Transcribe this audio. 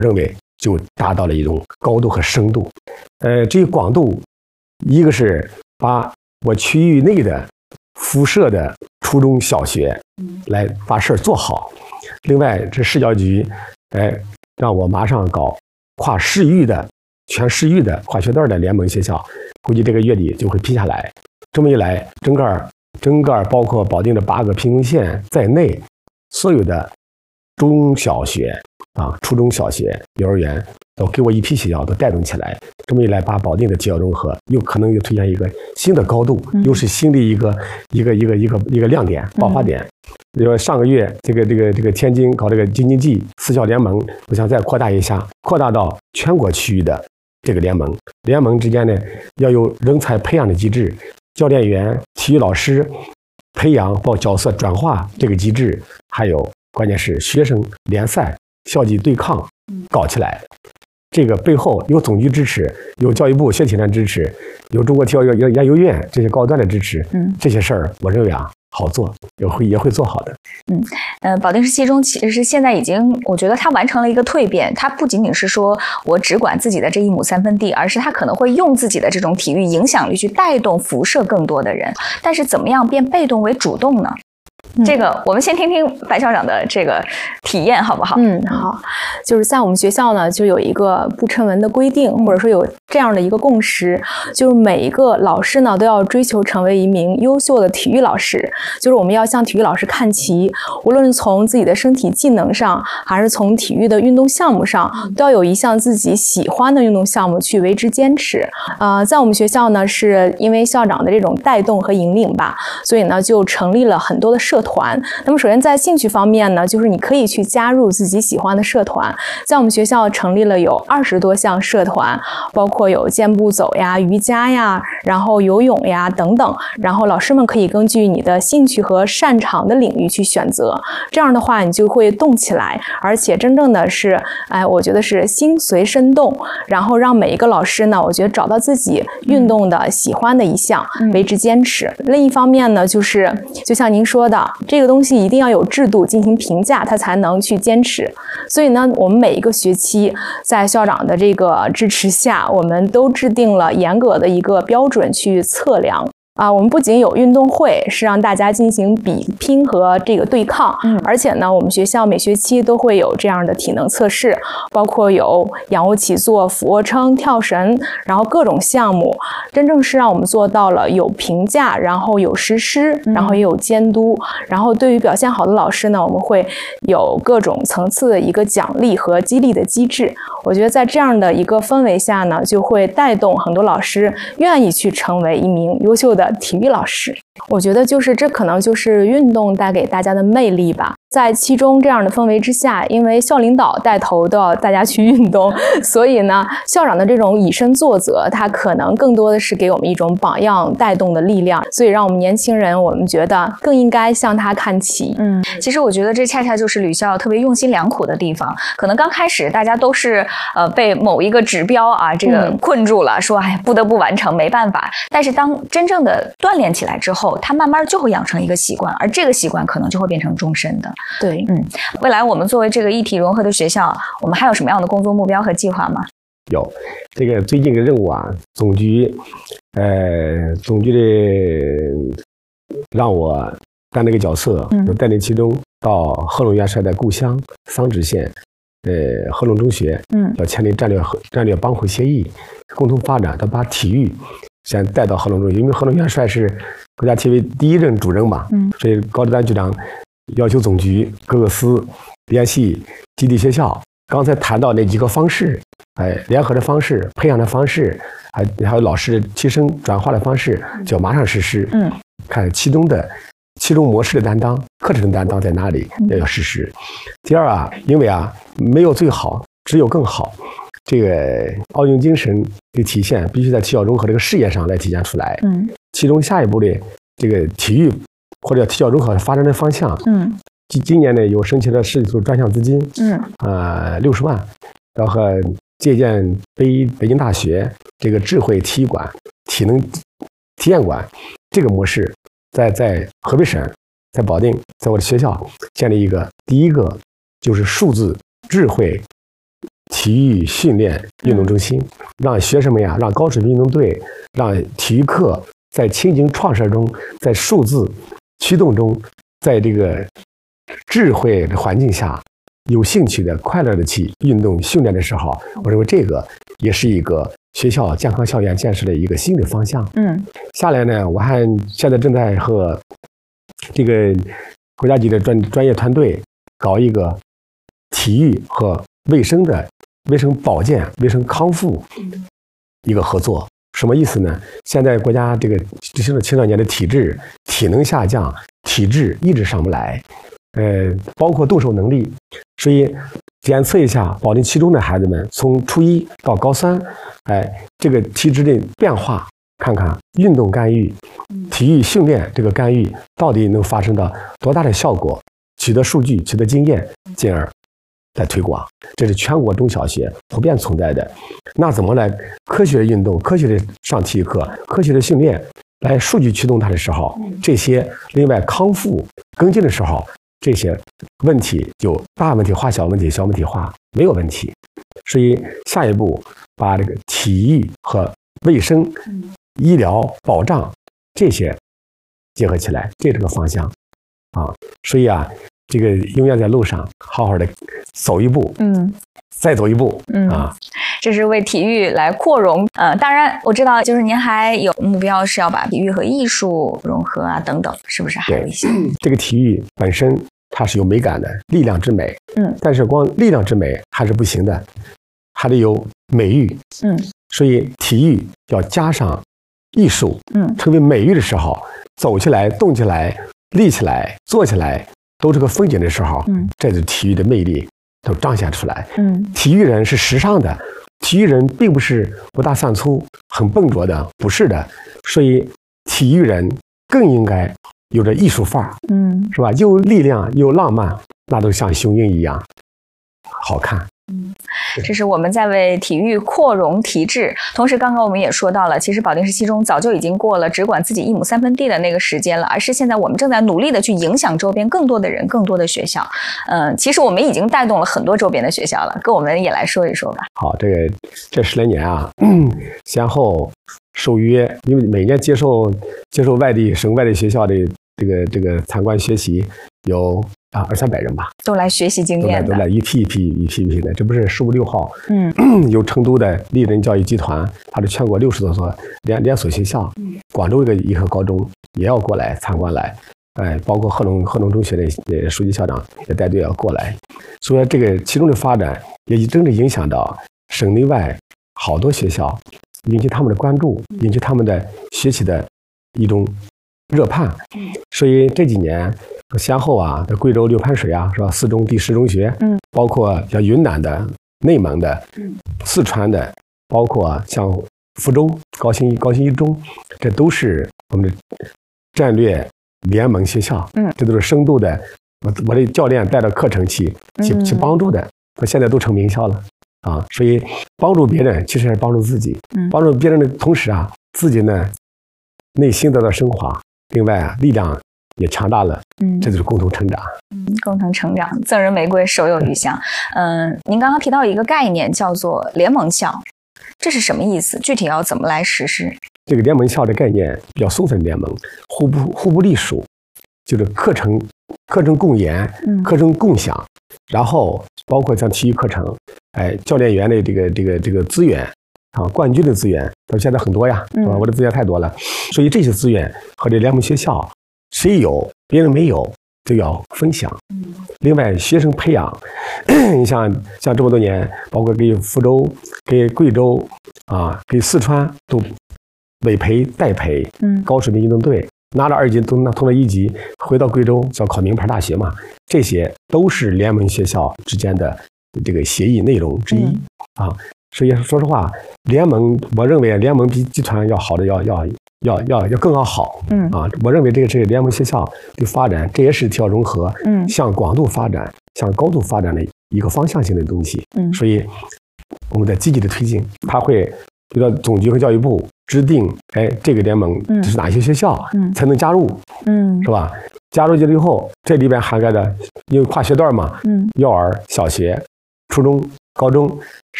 认为就达到了一种高度和深度。至于广度，一个是把我区域内的辐射的初中小学来把事儿做好，另外这市教育局让我马上搞跨市域的全市域的跨学段的联盟学校，估计这个月底就会批下来。这么一来，整个包括保定的8个贫困县在内，所有的中小学初中小学、幼儿园都给我一批学校都带动起来。这么一来，把保定的教融合又可能又推向一个新的高度，又是新的一个亮点、爆发点。比如上个月这个天津搞这个京津冀4校联盟，我想再扩大一下，扩大到全国区域的这个联盟。联盟之间呢，要有人才培养的机制，教练员、体育老师培养包括角色转化这个机制，还有关键是学生联赛、校际对抗搞起来。这个背后有总局支持，有教育部学体联支持，有中国体育研究院这些高端的支持。这些事儿我认为好做，也会做好的。 保定市七中其实现在已经，我觉得它完成了一个蜕变。它不仅仅是说我只管自己的这1亩3分地，而是它可能会用自己的这种体育影响力去带动辐射更多的人。但是怎么样变被动为主动呢？这个我们先听听白校长的这个体验好不好？ 好，就是在我们学校呢，就有一个不成文的规定，或者说有这样的一个共识，就是每一个老师呢都要追求成为一名优秀的体育老师，就是我们要向体育老师看齐，无论从自己的身体技能上，还是从体育的运动项目上，都要有一项自己喜欢的运动项目去为之坚持。在我们学校呢，是因为校长的这种带动和引领吧，所以呢就成立了很多的社团。那么首先在兴趣方面呢，就是你可以去加入自己喜欢的社团。在我们学校成立了有20多项社团，包括有健步走呀、瑜伽呀，然后游泳呀等等。然后老师们可以根据你的兴趣和擅长的领域去选择，这样的话你就会动起来，而且真正的是，我觉得是心随身动，然后让每一个老师呢，我觉得找到自己运动的喜欢的一项，为之坚持。另一方面呢，就是就像您说的，这个东西一定要有制度进行评价，它才能去坚持。所以呢，我们每一个学期在校长的这个支持下，我们都制定了严格的一个标准去测量。我们不仅有运动会，是让大家进行比拼和这个对抗，而且呢，我们学校每学期都会有这样的体能测试，包括有仰卧起坐、俯卧撑、跳绳，然后各种项目，真正是让我们做到了有评价，然后有实施，然后也有监督，然后对于表现好的老师呢，我们会有各种层次的一个奖励和激励的机制。我觉得在这样的一个氛围下呢，就会带动很多老师愿意去成为一名优秀的体育老师。我觉得这可能就是运动带给大家的魅力吧。在七中这样的氛围之下，因为校领导带头都要大家去运动，所以呢，校长的这种以身作则，他可能更多的是给我们一种榜样带动的力量，所以让我们年轻人，我们觉得更应该向他看齐。 其实我觉得这恰恰就是旅校特别用心良苦的地方。可能刚开始大家都是被某一个指标这个困住了，说不得不完成，没办法。但是当真正的锻炼起来之后，他慢慢就会养成一个习惯，而这个习惯可能就会变成终身的。 对， 未来我们作为这个一体融合的学校，我们还有什么样的工作目标和计划吗？ 有，这个最近的任务总局的让我担这个角色，就带领其中到贺龙元帅的故乡桑植县，贺龙中学，要签订战略帮会协议，共同发展，他把体育先带到贺龙中学，因为贺龙元帅是国家体委第1任主任嘛，所以高志丹局长要求总局各个司联系基地学校，刚才谈到那几个方式，联合的方式、培养的方式，还有老师提升转化的方式，就马上实施。看其中模式的担当、课程的担当在哪里，要实施。第二因为没有最好，只有更好。这个奥运精神的体现，必须在体校融合这个事业上来体现出来。其中下一步的这个体育或者体校融合发展的方向，今年呢有申请了10组专项资金，60万，然后借鉴北京大学这个智慧体育馆、体能体验馆这个模式，在河北省，在保定，在我的学校建立第一个就是数字智慧体育训练运动中心，让学生们呀，让高水平运动队，让体育课在情景创设中，在数字驱动中，在这个智慧的环境下，有兴趣的、快乐的去运动训练的时候，我认为这个也是一个学校健康校园建设的一个新的方向。下来呢，我还现在正在和这个国家级的专业团队搞一个体育和卫生保健、卫生康复一个合作。什么意思呢？现在国家这个青少年的体能下降，体质一直上不来，包括动手能力，所以检测一下保定七中的孩子们从初一到高三，这个体质的变化，看看运动干预、体育训练这个干预到底能发生到多大的效果，取得数据、取得经验，进而来推广。这是全国中小学普遍存在的。那怎么来科学的运动、科学的上体育课、科学的训练，来数据驱动它的时候，这些另外康复跟进的时候，这些问题就大问题化小问题，小问题化没有问题。所以下一步把这个体育和卫生、医疗保障这些结合起来，这是个方向啊。所以啊，这个永远在路上，好好的走一步，再走一步，啊。 这是为体育来扩容。当然我知道，就是您还有目标是要把体育和艺术融合啊，等等，是不是还有一些？ 这个体育本身它是有美感的，力量之美，但是光力量之美还是不行的，还得有美育，所以体育要加上艺术，成为美育的时候，走起来、动起来、立起来、坐起来都是个风景的时候，这就是体育的魅力都彰显出来。体育人是时尚的，体育人并不是不大算粗、很笨拙的，不是的。所以体育人更应该有着艺术范儿，是吧？又力量又浪漫，那都像雄鹰一样好看。 这是我们在为体育扩容提质。同时刚刚我们也说到了，其实保定市七中早就已经过了只管自己1亩3分地的那个时间了，而是现在我们正在努力的去影响周边更多的人、更多的学校。其实我们已经带动了很多周边的学校了，跟我们也来说一说吧。 好，这10来年啊，先后受约，因为每年接受省外的学校的这个参观学习有200-300人吧， 都来学习经验的， 都来一批的。这不是15、6号，有成都的丽人教育集团，它是全国60多所连锁学校，广州一个高中也要过来参观来，包括贺龙中学的书记校长也带队要过来，所以这个其中的发展也真正影响到省内外好多学校，引起他们的关注，引起他们的学习的一种热盼。所以这几年先后啊，在贵州六盘水啊，是吧？4中第10中学，包括像云南的、内蒙的、四川的，包括像福州高新一中，这都是我们的战略联盟学校，这都是深度的，我的教练带着课程去帮助的，现在都成名校了啊！所以帮助别人其实是帮助自己，帮助别人的同时啊，自己呢内心得到升华，另外啊力量也强大了，这就是共同成长。 共同成长，赠人玫瑰，手有余香。您刚刚提到一个概念叫做联盟校，这是什么意思？具体要怎么来实施？ 这个联盟校的概念比较松散的联盟，互不隶属，就是课程共研，课程共享，然后包括像体育课程，教练员的这个资源啊，冠军的资源，到现在很多呀，是吧？我的资源太多了，所以这些资源和这联盟学校，谁有别人没有，就要分享。另外，学生培养，你像这么多年，包括给福州、给贵州啊，给四川都委培代培，高水平运动队拿了2级，通了1级，回到贵州要考名牌大学嘛，这些都是联盟学校之间的这个协议内容之一啊。所以说实话，联盟，我认为联盟比集团要好的要更要好，啊，我认为这个是联盟学校的发展，这也是体校融合，向广度发展、向高度发展的一个方向性的东西。所以我们在积极的推进，它会由到总局和教育部制定，这个联盟这是哪些学校才能加入，是吧？加入进来以后，这里边涵盖的因为跨学段嘛，幼儿、小学、初中、 高中